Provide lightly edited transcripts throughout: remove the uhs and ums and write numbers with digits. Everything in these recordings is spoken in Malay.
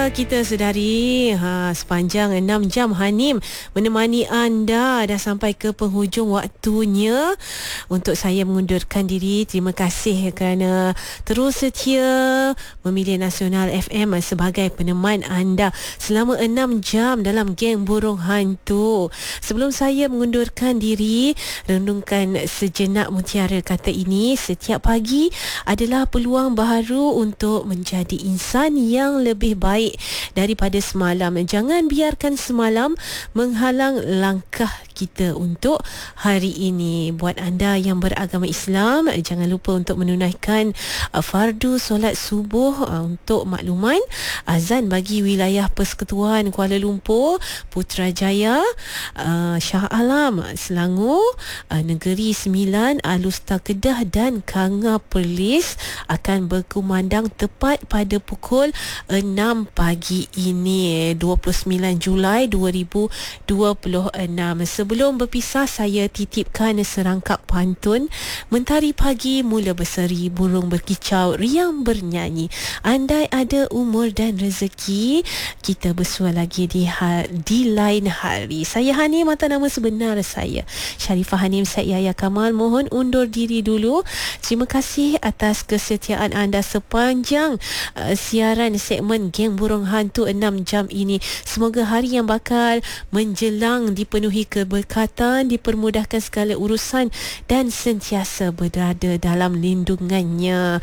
kita sedari sepanjang 6 jam Hanim menemani anda. Dah sampai ke penghujung waktunya untuk saya mengundurkan diri. Terima kasih kerana terus setia memilih Nasional FM sebagai peneman anda selama 6 jam dalam Geng Burung Hantu. Sebelum saya mengundurkan diri, renungkan sejenak mutiara kata ini: setiap pagi adalah peluang baharu untuk menjadi insan yang lebih baik daripada semalam. Jangan biarkan semalam menghalang langkah kita untuk hari ini. Buat anda yang beragama Islam, jangan lupa untuk menunaikan fardu solat subuh. Untuk makluman, azan bagi wilayah Persekutuan Kuala Lumpur, Putrajaya, Shah Alam, Selangor, Negeri Sembilan, Alustar Kedah dan Kanga Perlis akan berkumandang tepat pada pukul 6 pagi ini, 29 Julai 2026. Sebelum berpisah, saya titipkan serangkap pantun. Mentari pagi mula berseri, burung berkicau, riang bernyanyi. Andai ada umur dan rezeki, kita bersua lagi di lain hari. Saya Hanim, atau nama sebenar saya Sharifah Hanim Syed Yahya Kamal, mohon undur diri dulu. Terima kasih atas kesetiaan anda sepanjang siaran segmen Geng Burung Hantu 6 jam ini. Semoga hari yang bakal menjelang dipenuhi keberkatan, dipermudahkan segala urusan dan sentiasa berada dalam lindungannya.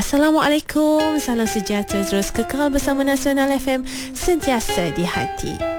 Assalamualaikum, salam sejahtera, terus kekal bersama Nasional FM, sentiasa di hati.